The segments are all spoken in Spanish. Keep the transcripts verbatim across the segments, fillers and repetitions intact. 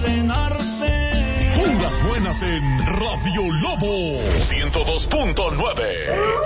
ordenarse. Puras buenas en Radio Lobo ciento dos punto nueve.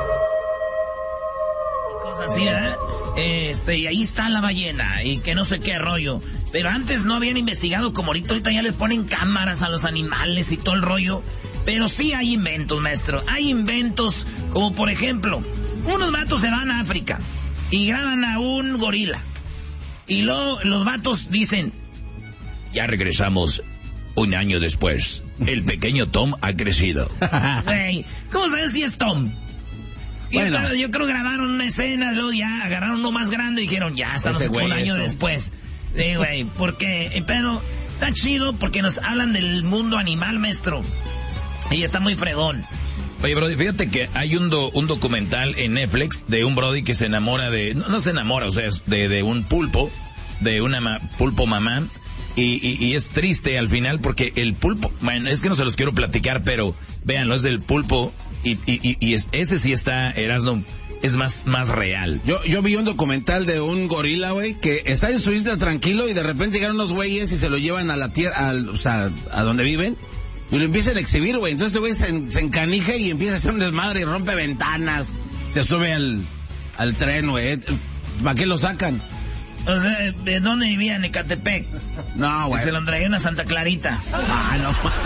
Cosas así, ¿verdad? Este, y ahí está la ballena, y que no sé qué rollo. Pero antes no habían investigado como ahorita, ahorita ya les ponen cámaras a los animales y todo el rollo. Pero sí hay inventos, maestro. Hay inventos como, por ejemplo, unos vatos se van a África y graban a un gorila. Y luego los vatos dicen, ya regresamos un año después. El pequeño Tom ha crecido. Güey, ¿cómo sabes si es Tom? Bueno. Yo, creo, yo creo grabaron una escena, luego ya agarraron uno más grande y dijeron, ya estamos un año después. Sí, güey, porque, pero está chido porque nos hablan del mundo animal, maestro. Y está muy fregón. Oye, Brody, fíjate que hay un, do, un documental en Netflix de un Brody que se enamora de... No, no se enamora, o sea, de, de un pulpo, de una ma, pulpo mamá. Y, y, y es triste al final porque el pulpo... Bueno, es que no se los quiero platicar, pero véanlo, es del pulpo. Y, y, y es, ese sí está, Erasmo, es más, más real. Yo, yo vi un documental de un gorila, güey, que está en su isla tranquilo y de repente llegan unos güeyes y se lo llevan a la tierra, al, o sea, a donde viven. Y lo empiezan a exhibir, güey. Entonces, güey, se, se encanija y empieza a hacer un desmadre y rompe ventanas. Se sube al, al tren, güey. ¿Para qué lo sacan? O sea, ¿de dónde vivía? En Ecatepec. No, güey. Se lo traía a Santa Clarita. Ah,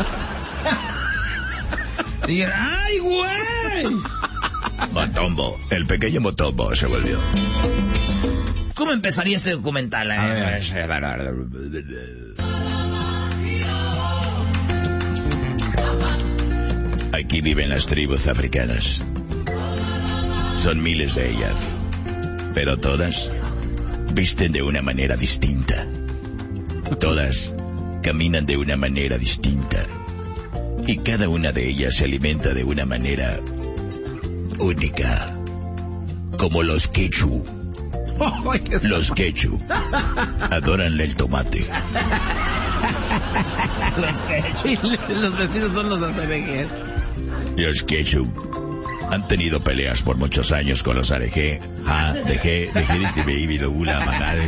no. Y, ¡ay, güey! Motombo, el pequeño Motombo se volvió. ¿Cómo empezaría ese documental? Eh? A ver. Aquí viven las tribus africanas. Son miles de ellas, pero todas visten de una manera distinta. Todas caminan de una manera distinta. Y cada una de ellas se alimenta de una manera única. Como los quechú. Los quechú adoran el tomate. Los quechú. Los vecinos son los areje. Los quechú han tenido peleas por muchos años con los areje. Ah, dejé, dejé de baby lo gula magar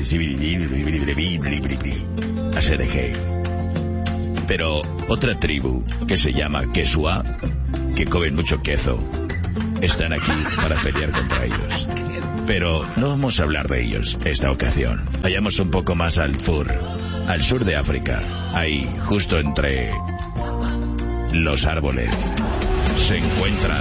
areje. Pero otra tribu que se llama Quechua, que comen mucho queso, están aquí para pelear contra ellos. Pero no vamos a hablar de ellos esta ocasión. Vayamos un poco más al sur, al sur de África. Ahí, justo entre los árboles, se encuentra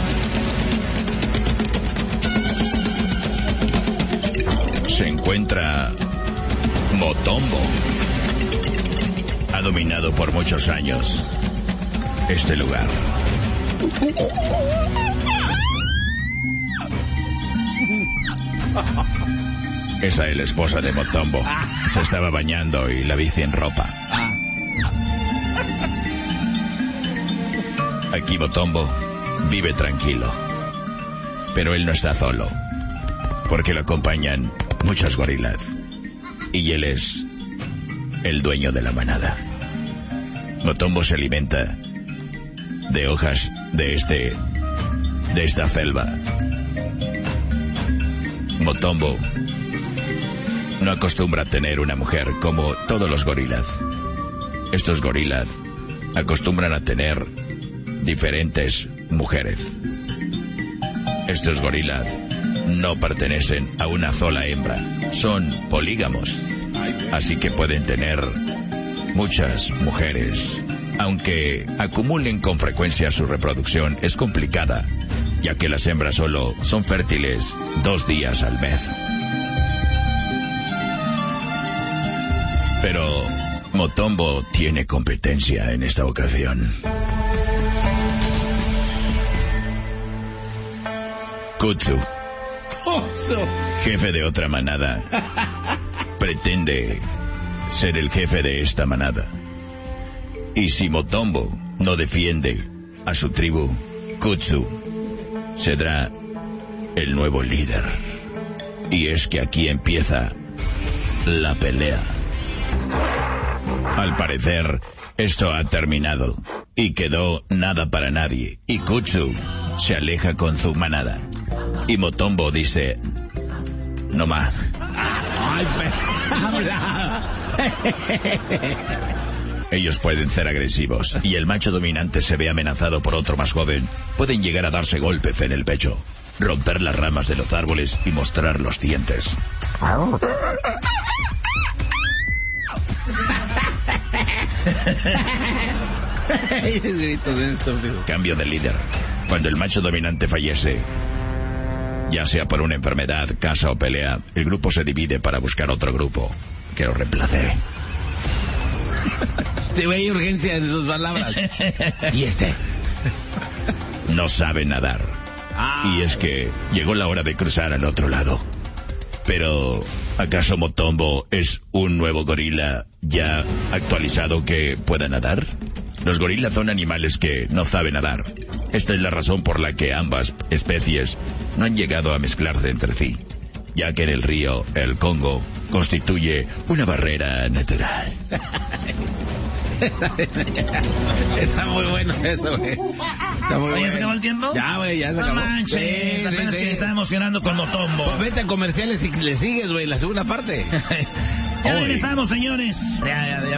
se encuentra Motombo. Ha dominado por muchos años este lugar. Esa es la esposa de Motombo. Se estaba bañando y la vi sin ropa. Aquí Motombo vive tranquilo. Pero él no está solo, porque lo acompañan muchos gorilas. Y él es el dueño de la manada. Motombo se alimenta de hojas de este de esta selva. Motombo no acostumbra a tener una mujer como todos los gorilas. Estos gorilas acostumbran a tener diferentes mujeres. Estos gorilas no pertenecen a una sola hembra, son polígamos, así que pueden tener muchas mujeres. Aunque acumulen con frecuencia, su reproducción es complicada, ya que las hembras solo son fértiles dos días al mes. Pero Motombo tiene competencia en esta ocasión. Kutsu, jefe de otra manada, pretende ser el jefe de esta manada. Y si Motombo no defiende a su tribu, Kutsu será el nuevo líder. Y es que aquí empieza la pelea. Al parecer, esto ha terminado y quedó nada para nadie. Y Kutsu se aleja con su manada. Y Motombo dice: no más. Ay, ellos pueden ser agresivos y el macho dominante se ve amenazado por otro más joven, pueden llegar a darse golpes en el pecho, romper las ramas de los árboles y mostrar los dientes. Cambio de líder. Cuando el macho dominante fallece, ya sea por una enfermedad, caza o pelea, el grupo se divide para buscar otro grupo que lo reemplace. Se ve urgencia en sus palabras. Y este no sabe nadar. Ah. Y es que llegó la hora de cruzar al otro lado. Pero, ¿acaso Motombo es un nuevo gorila ya actualizado que pueda nadar? Los gorilas son animales que no saben nadar. Esta es la razón por la que ambas especies no han llegado a mezclarse entre sí, ya que en el río el Congo constituye una barrera natural. Está muy bueno eso, güey. Está muy ¿Ya bueno. se acabó el tiempo? Ya, güey, ya se no acabó. No manches, sí, apenas sí, que sí. me está emocionando con Motombo. Pues vete a comerciales y le sigues, güey, la segunda parte. Ya regresamos, señores. Ya, ya, ya.